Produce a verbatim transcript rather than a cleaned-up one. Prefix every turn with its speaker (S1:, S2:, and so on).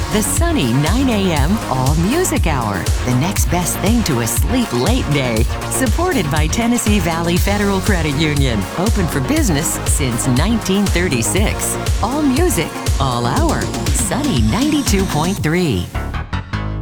S1: The Sunny nine a m All Music Hour, the next best thing to a sleep late day. Supported by Tennessee Valley Federal Credit Union. Open for business since nineteen thirty-six. All music, all hour. Sunny ninety-two point three.